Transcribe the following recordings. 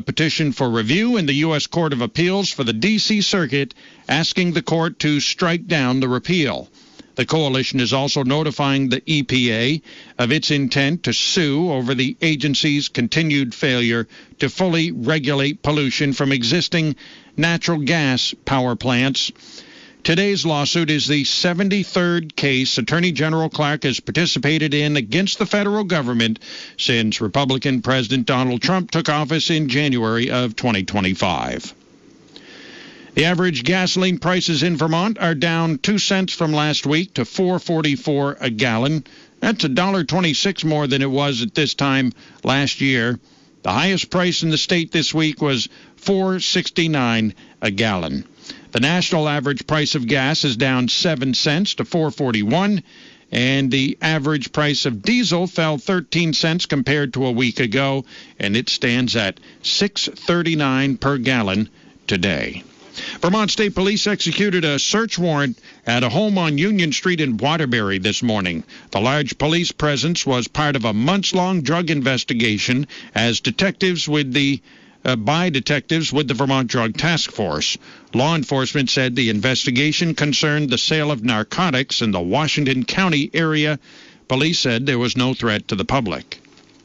petition for review in the U.S. Court of Appeals for the D.C. Circuit, asking the court to strike down the repeal. The coalition is also notifying the EPA of its intent to sue over the agency's continued failure to fully regulate pollution from existing natural gas power plants. Today's lawsuit is the 73rd case Attorney General Clark has participated in against the federal government since Republican President Donald Trump took office in January of 2025. The average gasoline prices in Vermont are down 2 cents from last week to $4.44 a gallon. That's $1.26 more than it was at this time last year. The highest price in the state this week was $4.69 a gallon. The national average price of gas is down 7 cents to $4.41, and the average price of diesel fell 13 cents compared to a week ago, and it stands at $6.39 per gallon today. Vermont State Police executed a search warrant at a home on Union Street in Waterbury this morning. The large police presence was part of a months-long drug investigation as detectives with the Vermont Drug Task Force. Law enforcement said the investigation concerned the sale of narcotics in the Washington County area. Police said there was no threat to the public.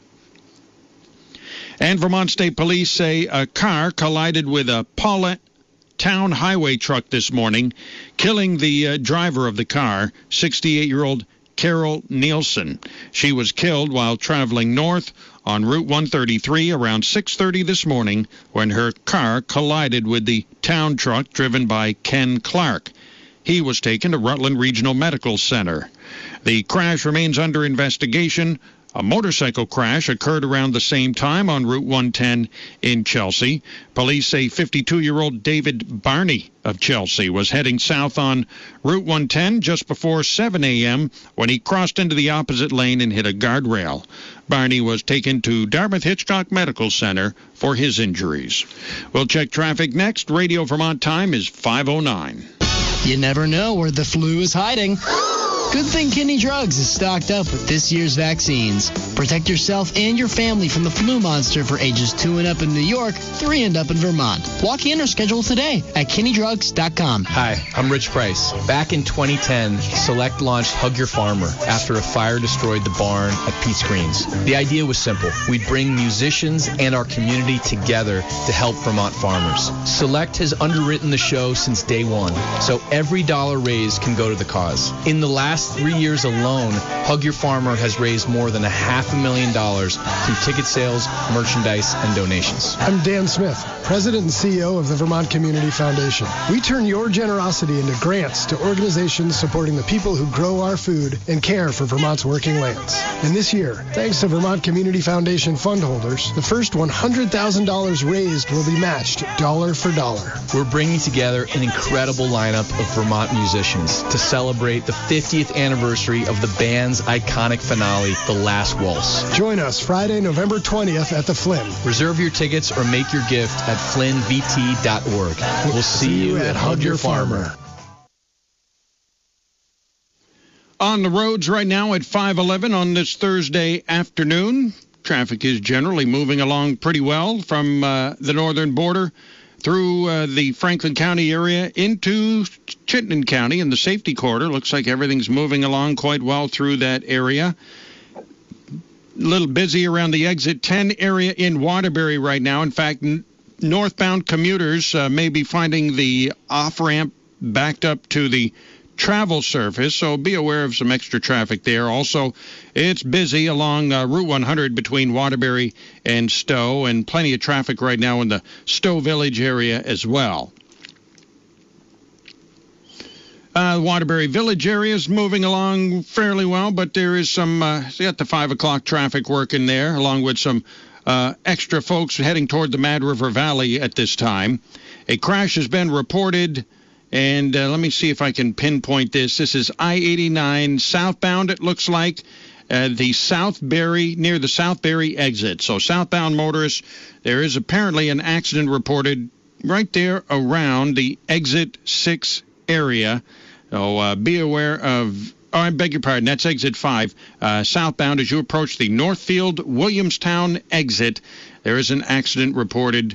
And Vermont State Police say a car collided with a Paulette Town Highway truck this morning, killing the driver of the car, 68-year-old Carol Nielsen. She was killed while traveling north on Route 133 around 6:30 this morning when her car collided with the town truck driven by Ken Clark. He was taken to Rutland Regional Medical Center. The crash remains under investigation. A motorcycle crash occurred around the same time on Route 110 in Chelsea. Police say 52-year-old David Barney of Chelsea was heading south on Route 110 just before 7 a.m. when he crossed into the opposite lane and hit a guardrail. Barney was taken to Dartmouth Hitchcock Medical Center for his injuries. We'll check traffic next. Radio Vermont time is 5:09. You never know where the flu is hiding. Good thing Kinney Drugs is stocked up with this year's vaccines. Protect yourself and your family from the flu monster for ages 2 and up in New York, 3 and up in Vermont. Walk in or schedule today at KinneyDrugs.com. Hi, I'm Rich Price. Back in 2010, Select launched Hug Your Farmer after a fire destroyed the barn at Pete's Greens. The idea was simple. We'd bring musicians and our community together to help Vermont farmers. Select has underwritten the show since day one, so every dollar raised can go to the cause. In the last 3 years alone, Hug Your Farmer has raised more than $500,000 through ticket sales, merchandise, and donations. I'm Dan Smith, President and CEO of the Vermont Community Foundation. We turn your generosity into grants to organizations supporting the people who grow our food and care for Vermont's working lands. And this year, thanks to Vermont Community Foundation fund holders, the first $100,000 raised will be matched dollar for dollar. We're bringing together an incredible lineup of Vermont musicians to celebrate the 50th anniversary of the band's iconic finale, The Last Waltz. Join us Friday, November 20th at the Flynn. Reserve your tickets or make your gift at flynnvt.org. We'll see you at Hug Your Farmer. On the roads right now at 5:11 on this Thursday afternoon. Traffic is generally moving along pretty well from the northern border through the Franklin County area into Chittenden County in the safety corridor. Looks like everything's moving along quite well through that area. A little busy around the exit 10 area in Waterbury right now. In fact, northbound commuters may be finding the off-ramp backed up to the travel surface, so be aware of some extra traffic there. Also, it's busy along Route 100 between Waterbury and Stowe, and plenty of traffic right now in the Stowe Village area as well. Waterbury Village area is moving along fairly well, but there is some, got the 5 o'clock traffic working there, along with some extra folks heading toward the Mad River Valley at this time. A crash has been reported. And let me see if I can pinpoint this. This is I-89 southbound, it looks like, near the Southbury exit. So southbound motorists, there is apparently an accident reported right there around the exit 6 area. So be aware of I beg your pardon. That's exit 5. Southbound as you approach the Northfield Williamstown exit. There is an accident reported